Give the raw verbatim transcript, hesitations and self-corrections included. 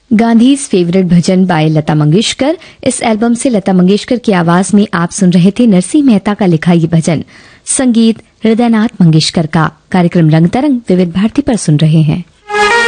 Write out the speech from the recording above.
Gandhi's favourite भजन bye Lata Mangeshkar. इस album से लता मंगेशकर की आवाज में आप सुन रहे थे नरसिंह मेहता का लिखा ये भजन, संगीत हृदयनाथ मंगेशकर का। कार्यक्रम रंग तरंग विविध भारती पर सुन रहे हैं।